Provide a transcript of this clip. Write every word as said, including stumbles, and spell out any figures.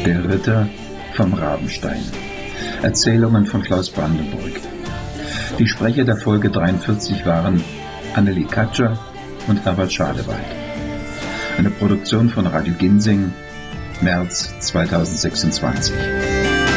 Der Ritter vom Rabenstein. Erzählungen von Klaus Brandenburg. Die Sprecher der Folge dreiundvierzig waren Annelie Katscher und Herbert Schadewald. Eine Produktion von Radio Ginsing, März zweitausendsechsundzwanzig.